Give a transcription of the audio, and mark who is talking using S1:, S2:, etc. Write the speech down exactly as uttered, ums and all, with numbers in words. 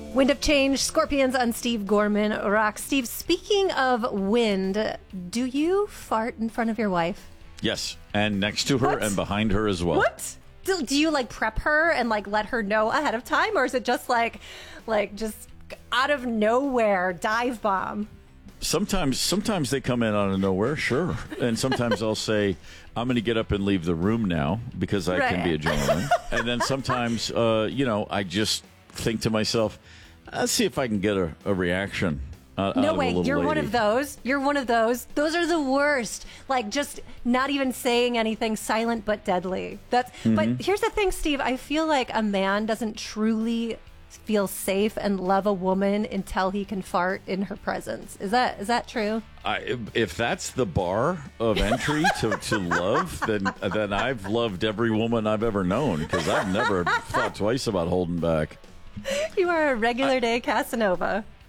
S1: Wind of Change, Scorpions on Steve Gorman Rock. Steve, speaking of wind, do you fart in front of your wife?
S2: Yes, and next to her
S1: What?
S2: and behind her as well.
S1: What? Do, do you like prep her and like let her know ahead of time, or is it just like, like just out of nowhere dive bomb?
S2: Sometimes, sometimes they come in out of nowhere, sure, and sometimes I'll say, "I'm going to get up and leave the room now because I
S1: Right.
S2: can be a gentleman," and then sometimes, uh, you know, I just think to myself, "Let's see if I can get a, a reaction." Uh,
S1: No
S2: out of a
S1: way,
S2: little
S1: you're
S2: lady.
S1: one of those. You're one of those. Those are the worst. Like just not even saying anything, silent but deadly. That's.
S2: Mm-hmm.
S1: But here's the thing, Steve. I feel like a man doesn't truly feel safe and love a woman until he can fart in her presence. Is that is that true?
S2: I, if that's the bar of entry to, to love, then then I've loved every woman I've ever known because I've never thought twice about holding back.
S1: You are a regular day Casanova.